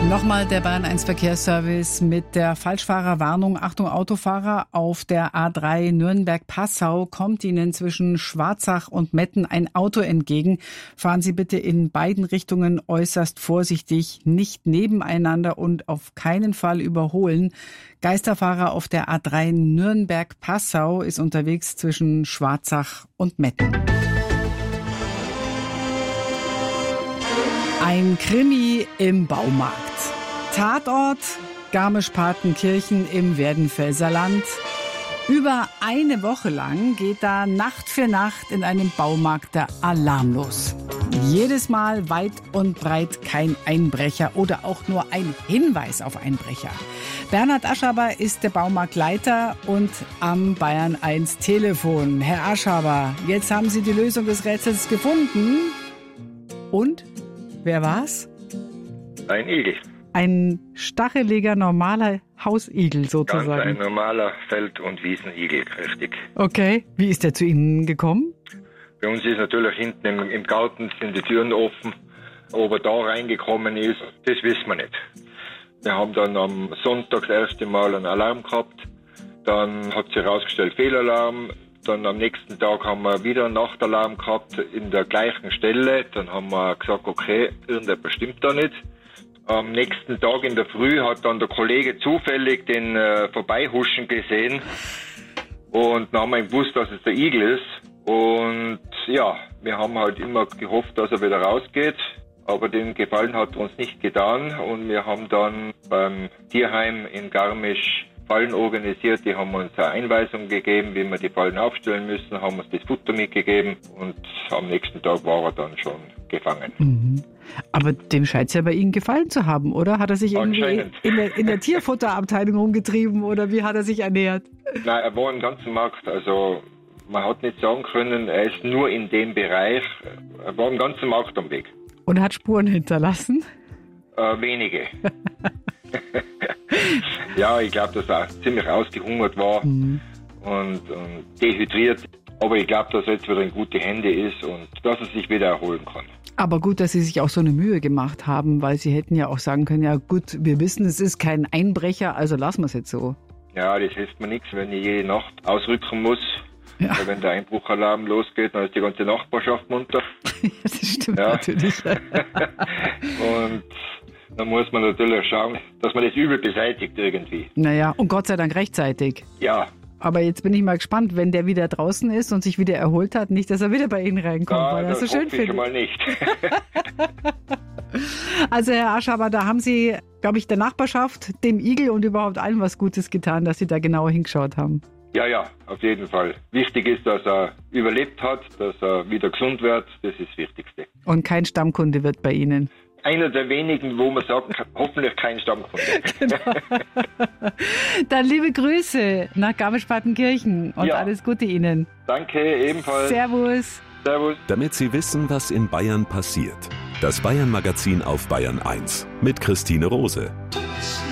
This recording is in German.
Nochmal der Bayern 1 Verkehrsservice mit der Falschfahrerwarnung. Achtung Autofahrer, auf der A3 Nürnberg-Passau kommt Ihnen zwischen Schwarzach und Metten ein Auto entgegen. Fahren Sie bitte in beiden Richtungen äußerst vorsichtig, nicht nebeneinander und auf keinen Fall überholen. Geisterfahrer auf der A3 Nürnberg-Passau ist unterwegs zwischen Schwarzach und Metten. Ein Krimi im Baumarkt. Tatort Garmisch-Partenkirchen im Werdenfelser Land. Über eine Woche lang geht da Nacht für Nacht in einem Baumarkt der Alarm los. Jedes Mal weit und breit kein Einbrecher oder auch nur ein Hinweis auf Einbrecher. Bernhard Aschaber ist der Baumarktleiter und am Bayern 1 Telefon. Herr Aschaber, jetzt haben Sie die Lösung des Rätsels gefunden. Und? Wer war's? Ein Igel. Ein stacheliger, normaler Hausigel sozusagen. Ganz ein normaler Feld- und Wiesenigel, richtig. Okay, wie ist der zu Ihnen gekommen? Bei uns ist natürlich hinten im Garten sind die Türen offen. Ob er da reingekommen ist, das wissen wir nicht. Wir haben dann am Sonntag das erste Mal einen Alarm gehabt. Dann hat sich herausgestellt Fehlalarm. Dann am nächsten Tag haben wir wieder einen Nachtalarm gehabt in der gleichen Stelle. Dann haben wir gesagt, okay, irgendetwas stimmt da nicht. Am nächsten Tag in der Früh hat dann der Kollege zufällig den Vorbeihuschen gesehen. Und dann haben wir gewusst, dass es der Igel ist. Und ja, wir haben halt immer gehofft, dass er wieder rausgeht. Aber den Gefallen hat er uns nicht getan. Und wir haben dann beim Tierheim in Garmisch Fallen organisiert, die haben uns eine Einweisung gegeben, wie wir die Fallen aufstellen müssen, haben uns das Futter mitgegeben und am nächsten Tag war er dann schon gefangen. Mhm. Aber dem scheint es ja bei Ihnen gefallen zu haben, oder? Hat er sich irgendwie in der Tierfutterabteilung rumgetrieben oder wie hat er sich ernährt? Nein, er war im ganzen Markt, also man hat nicht sagen können, er ist nur in dem Bereich, er war im ganzen Markt am Weg. Und hat Spuren hinterlassen? Wenige. Ja, ich glaube, dass er ziemlich ausgehungert war und dehydriert. Aber ich glaube, dass er jetzt wieder in gute Hände ist und dass er sich wieder erholen kann. Aber gut, dass Sie sich auch so eine Mühe gemacht haben, weil Sie hätten ja auch sagen können, ja gut, wir wissen, es ist kein Einbrecher, also lassen wir es jetzt so. Ja, das hilft mir nichts, wenn ich jede Nacht ausrücken muss. Ja. Weil wenn der Einbruchalarm losgeht, dann ist die ganze Nachbarschaft munter. Ja, das stimmt natürlich. Und dann muss man natürlich schauen, dass man das Übel beseitigt irgendwie. Naja, und Gott sei Dank rechtzeitig. Ja. Aber jetzt bin ich mal gespannt, wenn der wieder draußen ist und sich wieder erholt hat, nicht, dass er wieder bei Ihnen reinkommt, weil er so schön findet. Schon mal nicht. Also Herr Aschaber, da haben Sie, glaube ich, der Nachbarschaft, dem Igel und überhaupt allen was Gutes getan, dass Sie da genauer hingeschaut haben. Ja, auf jeden Fall. Wichtig ist, dass er überlebt hat, dass er wieder gesund wird, das ist das Wichtigste. Und kein Stammkunde wird bei Ihnen. Einer der wenigen, wo man sagt, hoffentlich kein Stammkunde. Genau. Dann liebe Grüße nach Garmisch-Partenkirchen und alles Gute Ihnen. Danke, ebenfalls. Servus. Servus. Damit Sie wissen, was in Bayern passiert. Das Bayern-Magazin auf Bayern 1 mit Christine Rose.